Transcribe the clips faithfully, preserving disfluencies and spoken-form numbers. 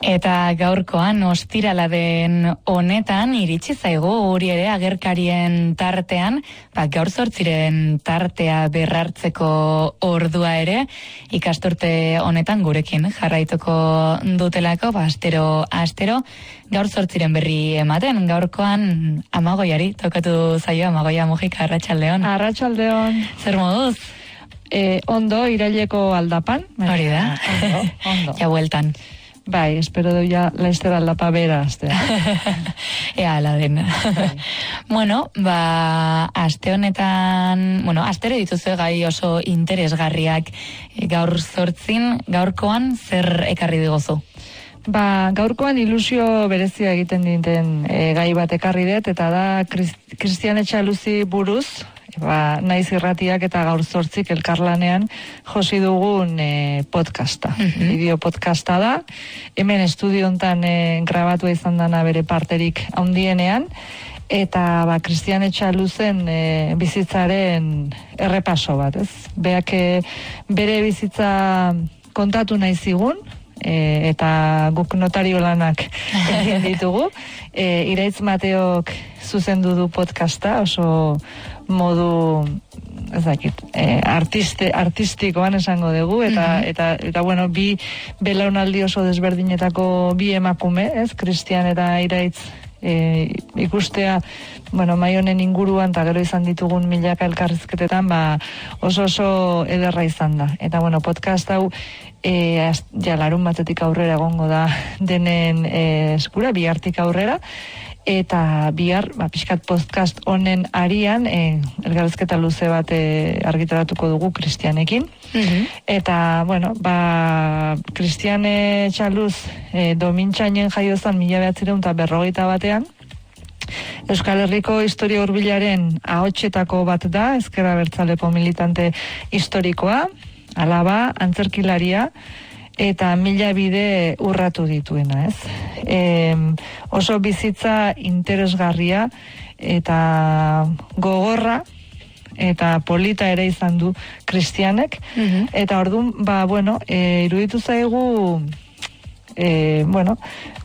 Eta gaurkoan ostirala den honetan iritsi zaigu hori ere agerkarien tartean, ba, gaur zortziren tartea berrartzeko ordua ere ikasturte honetan gurekin jarraituko dutelako, ba, astero astero gaur zortziren berri ematen. Gaurkoan Amagoiari tokatu zaio. Amagoia Mujika, arratsaldeon. Arratsaldeon. Zer moduz? Eh, ondo, iraileko aldapan. Hori da. Ondo, ondo. Ja bueltan. Bai, espero du ja laizter aldapa bera, azte. Ea, ala den. Bueno, ba, aste honetan, bueno, astere dituzue gai oso interesgarriak gaur zortzin, gaurkoan zer ekarri digozu? Ba, gaurkoan ilusio berezia egiten dinten e, gai bat ekarri dut, eta da Kristian Etxaluzi buruz, ba, naiz irratiak eta gaur zortzik elkarlanean josi dugun e, podcasta. Mm-hmm. Bideo podcasta da. Hemen estudio hontan e, grabatu izan dana bere parterik handienean. Eta ba, Kristian Etxaluzen e, bizitzaren errepaso bat, ez? Beak e, bere bizitza kontatu nahi zigun, e, eta guk notario lanak egin ditugu. E, Iraitz Mateok zuzendu du podcasta, oso modu ez dakit, eh, artiste, artistikoan esango dugu, eta, mm-hmm. eta, eta bueno, bi belaunaldi oso desberdinetako bi emakume, ez, Kristian eta Iraitz eh, ikustea, bueno, mai honen inguruan, eta gero izan ditugun milaka elkarrizketetan, ba, oso oso ederra izan da. Eta bueno, podcast hau, eh, ja, larun batetik aurrera egongo da denen eh, eskura, bihartik aurrera, eta bihar, ba, pixkat podcast honen arian, e, elgarrezketa luze bat e, argitaratuko dugu Kristianekin. Mm-hmm. Eta, bueno, ba, Kristian Etxaluz e, Domintxainen jaiozan mila behatzireun eta berrogeita batean, Euskal Herriko historia hurbilaren ahotsetako bat da, ezker abertzaleko militante historikoa, alaba, antzerkilaria, eta mila bide urratu dituena, ez? E, oso bizitza interesgarria eta gogorra eta polita ere izan du Kristianek. Mm-hmm. Eta orduan, ba, bueno, e, iruditu zaigu, e, bueno,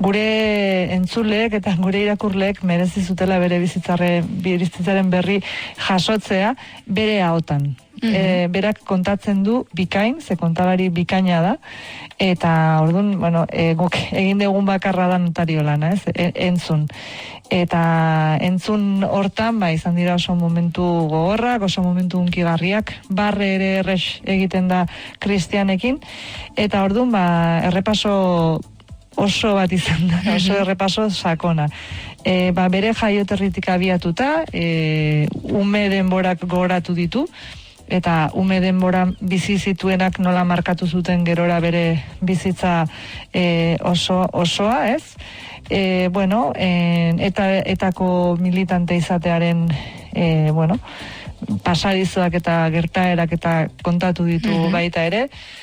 gure entzuleek eta gure irakurleek merezi zutela bere bizitzaren, bizitzaren berri jasotzea bere ahotan. Mm-hmm. E, berak kontatzen du bikain, ze kontabari bikaina da, eta orduan, bueno, e, guk egin dugun bakarra da notario lana, ez, e, entzun. Eta entzun hortan, ba, izan dira oso momentu gogorrak, oso momentu unkigarriak, barre ere errex egiten da Kristianekin, eta orduan, ba, errepaso oso bat izan da, oso errepaso sakona. E, ba, bere jaioterritik abiatuta, e, ume denborak gogoratu ditu, eta ume denbora bizi zituenak nola markatu zuten gerora bere bizitza e, oso, osoa, ez? E, bueno, e, eta etako militante izatearen, e, bueno, pasadizoak eta gertaerak eta kontatu ditu mm-hmm. baita ere,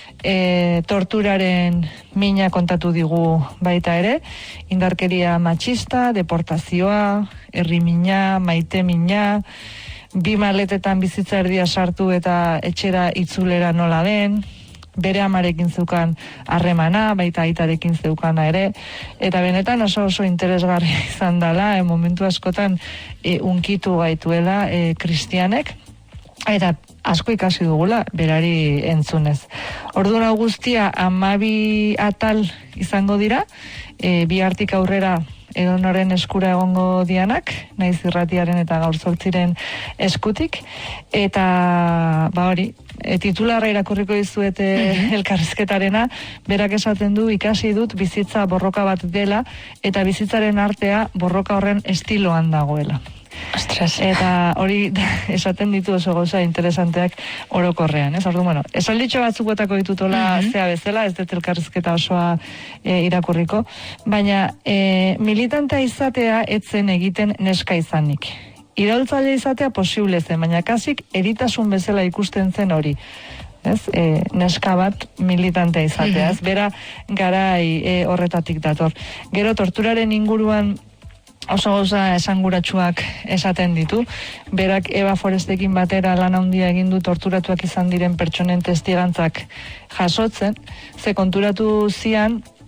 e, torturaren mina kontatu digu baita ere, indarkeria matxista, deportazioa, herri mina, maite mina, bi maletetan bizitza erdia sartu eta etxera itzulera nola den, bere amarekin zeukan harremana, baita aitarekin zeukana ere, eta benetan oso oso interesgarria izan dela, e, momentu askotan e, unkitu gaituela e, Kristianek, eta asko ikasi dugula berari entzunez. Orduan hau guztia hamabi atal izango dira, e, bihartik aurrera edonoren eskura egongo dianak, naiz irratiaren eta gaur zortziren eskutik, eta ba hori, e, titularra irakurriko dizuete mm-hmm. elkarrizketarena, berak esaten du ikasi dut bizitza borroka bat dela, eta bizitzaren artea borroka horren estiloan dagoela. Ostras. Eta hori esaten ditu oso gauza interesanteak orokorrean, ez? Orduan, bueno, esalditxo batzuk botako ditutola mm-hmm. zea bezala, ez dut elkarrizketa osoa e, irakurriko, baina e, militantea izatea etzen egiten neska izanik. Iraultzaile izatea posible zen, baina kasik eritasun bezala ikusten zen hori. Ez? E, neska bat militantea izatea, ez? Bera garai e, horretatik dator. Gero torturaren inguruan oso gauza esanguratsuak esaten ditu. Berak Eva Forestekin batera lan handia egin du torturatuak izan diren pertsonen testigantzak jasotzen, ze konturatu zian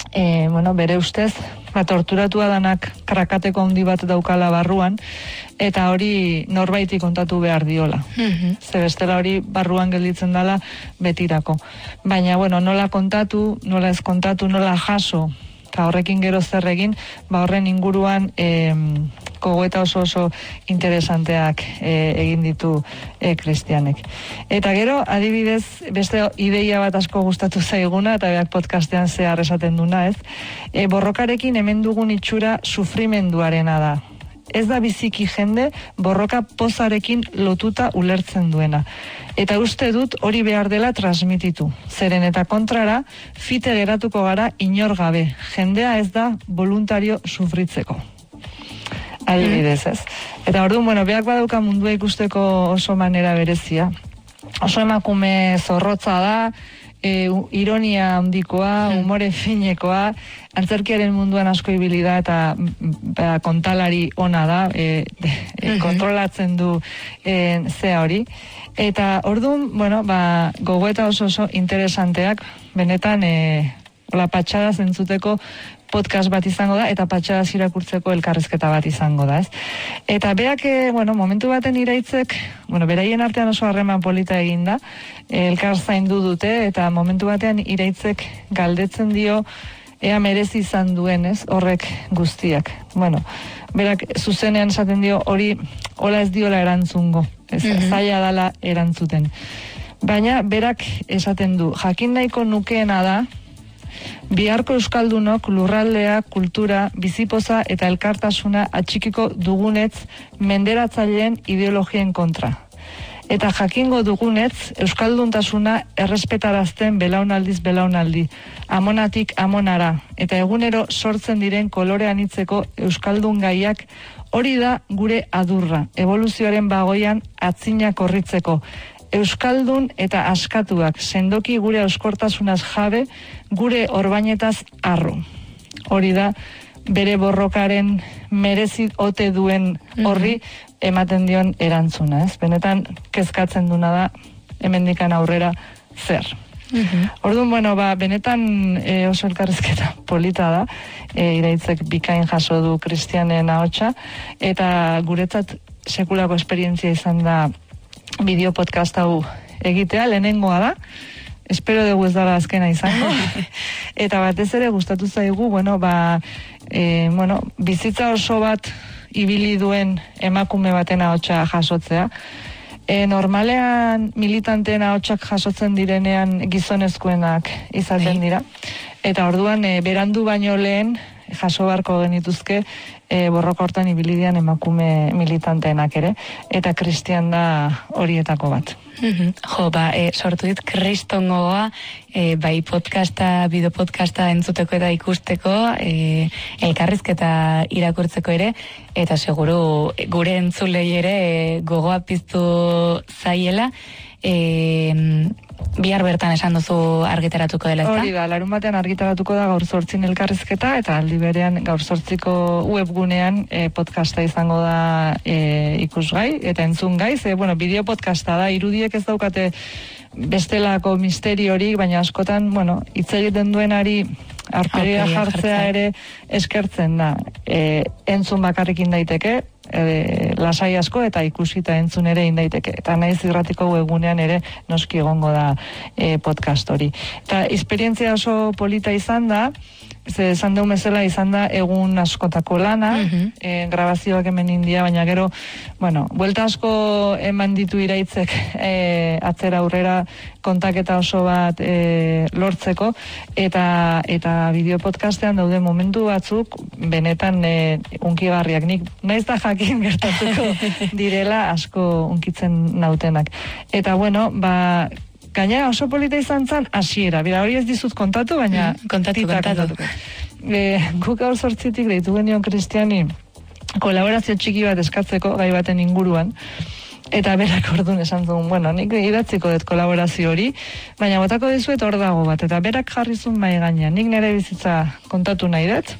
e, bueno, bere ustez, ba, torturatua danak krakateko handi bat daukala barruan, eta hori norbaiti kontatu behar diola. Mm-hmm. Ze bestela hori barruan gelditzen dela betirako. Baina, bueno, nola kontatu, nola ez kontatu, nola jaso, eta horrekin gero zer egin, ba horren inguruan e, gogoeta oso oso interesanteak e, egin ditu e, Kristianek. Eta gero, adibidez, beste ideia bat asko gustatu zaiguna, eta beak podcastean zehar esaten duna, ez? E, borrokarekin hemen dugun itxura sufrimenduarena da. Ez da biziki jende borroka pozarekin lotuta ulertzen duena. Eta uste dut hori behar dela transmititu. Zeren eta kontrara, fite geratuko gara inor gabe. Jendea ez da voluntario sufritzeko. Adibidez, ez? Eta orduan, bueno, beak badauka mundua ikusteko oso manera berezia. Oso emakume zorrotza da, E, ironia handikoa, umore finekoa, antzerkiaren munduan asko ibili da eta ba, kontalari ona da, e, e, kontrolatzen du e, zea hori. Eta orduan, bueno, ba, gogoeta oso oso interesanteak, benetan, e, hola, patxada zentzuteko podcast bat izango da, eta patxadaz irakurtzeko elkarrezketa bat izango da, ez? Eta beak, e, bueno, momentu baten iraitzek, bueno, beraien artean oso harreman polita egin da, elkar zaindu dute, eta momentu batean iraitzek galdetzen dio, ea merezi izan duen, ez? Horrek guztiak. Bueno, berak zuzenean esaten dio, hori, hola ez diola erantzungo, ez? Mm-hmm. Zaila dala erantzuten. Baina, berak esaten du, jakin nahiko nukeena da, biharko euskaldunok lurraldea, kultura, bizipoza eta elkartasuna atxikiko dugunetz menderatzaileen ideologien kontra. Eta jakingo dugunetz euskalduntasuna errespetarazten belaunaldiz belaunaldi, amonatik amonara, eta egunero sortzen diren kolore anitzeko euskaldun gaiak hori da gure adurra, evoluzioaren bagoian atzina korritzeko, euskaldun eta askatuak, sendoki gure euskortasunaz jabe, gure orbainetaz arro. Hori da, bere borrokaren merezi ote duen horri ematen dion erantzuna, ez? Benetan, kezkatzen duna da, hemendikan aurrera zer. Mm-hmm. Orduan, bueno, ba, benetan e, oso elkarrezketa polita da, e, iraitzek bikain jaso du Kristianen ahotsa, eta guretzat sekulako esperientzia izan da bideo podcast hau egitea, lehenengoa da, espero dugu ez dara azkena izango, eta batez ere gustatu zaigu, bueno, ba, e, bueno, bizitza oso bat ibili duen emakume baten ahotsa jasotzea. E, normalean militanteen ahotsak jasotzen direnean gizonezkoenak izaten dira, eta orduan e, berandu baino lehen jaso barko genituzke e, borroka hortan ibilidian emakume militanteenak ere, eta Kristian da horietako bat. Mm-hmm. Jo, ba, e, sortu dit kristongoa, e, bai podcasta, bideo podcasta entzuteko eta ikusteko, e, elkarrizketa irakurtzeko ere, eta seguru gure entzulei ere e, gogoa piztu zaiela, e, bihar bertan esan duzu argitaratuko dela, ezta? Hori da, larun batean argitaratuko da gaur zortzin elkarrizketa, eta aldi berean gaur zortziko webgunean e, podcasta izango da e, ikusgai, eta entzungai, ze, bueno, bideo podcasta da, irudiek ez daukate bestelako misteriorik, baina askotan, bueno, hitz egiten duenari aurpegia jartzea ere eskertzen da. E, entzun bakarrekin daiteke, e, lasai asko eta ikusita entzun ere indaiteke. Eta naiz irratiko webgunean ere noski egongo da e, podcast hori. Eta esperientzia oso polita izan da, ze esan deun bezala izan da egun askotako lana, mm-hmm. e, grabazioak hemen india, baina gero, bueno, buelta asko eman ditu iraitzek e, atzera aurrera kontaketa oso bat e, lortzeko, eta eta bideo podcastean daude momentu batzuk benetan e, unkigarriak, nik naiz da jakin gertatuko direla asko unkitzen nautenak. Eta bueno, ba, gainera oso polita izan zen hasiera. Bira, hori ez dizut kontatu, baina mm, kontatu, kontatu. E, guk gaur zortzitik deitu genion Kristiani kolaborazio txiki bat eskatzeko gai baten inguruan, eta berak orduan esan duen, bueno, nik idatziko dut kolaborazio hori, baina botako dizuet hor dago bat, eta berak jarrizun mai gainean, nik nire bizitza kontatu nahi dut,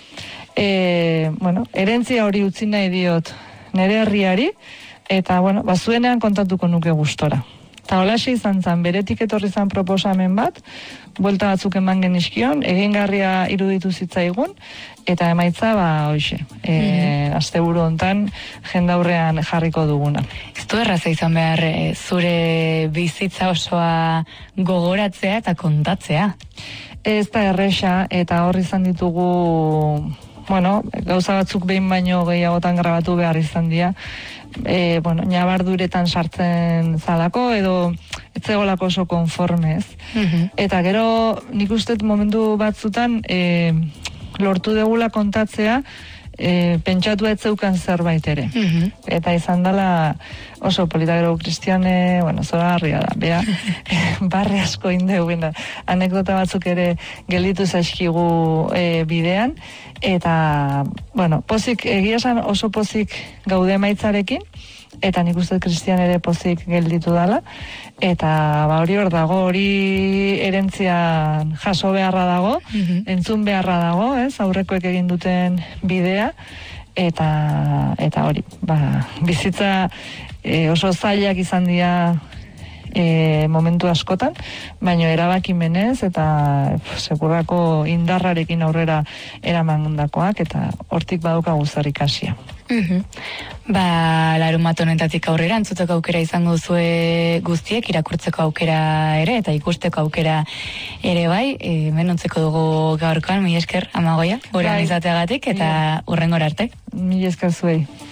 e, bueno, herentzia hori utzi nahi diot nire herriari, eta, bueno, bazuenean kontatuko nuke gustora. Eta holaxe izan zan, beretik etorri zan proposamen bat, buelta batzuk eman genizkion, egingarria iruditu zitzaigun, eta emaitza, ba, hoxe, e, mm-hmm. asteburu hontan jendaurrean jarriko duguna. Ez du erraza izan behar, e, zure bizitza osoa gogoratzea eta kontatzea? Ez da erresa, eta hor izan ditugu, bueno, gauza batzuk behin baino gehiagotan grabatu behar izan dira, e, bueno, nabarduretan sartzen zalako, edo etzegolako oso konformez. Mm-hmm. Eta gero, nik uste momentu batzutan, e, lortu degula kontatzea, e, pentsatu ez zeukan zerbait ere. Mm-hmm. Eta izan dela oso polita. Gero Kristiane, bueno, zora harria da, bea, barre asko indeu, anekdota batzuk ere gelditu zaizkigu e, bidean, eta, bueno, pozik, egia esan oso pozik gaude maitzarekin, eta nik uste Kristian ere pozik gelditu dala, eta ba hori hor dago, hori erentzian jaso beharra dago, mm-hmm. entzun beharra dago, ez, aurrekoek egin duten bidea, eta eta hori, ba, bizitza e, oso zailak izan dira e, momentu askotan, baina erabakimenez eta sekurako indarrarekin aurrera eramandakoak, eta hortik badaukagu zer ikasia. Mm-hmm. Ba, larumat honetatik aurrera entzuteko aukera izango zue guztiek, irakurtzeko aukera ere eta ikusteko aukera ere bai, e, menontzeko dugu gaurkoan, mi esker, Amagoia, gorean izateagatik, eta hurrengora arte. Mi esker zuei.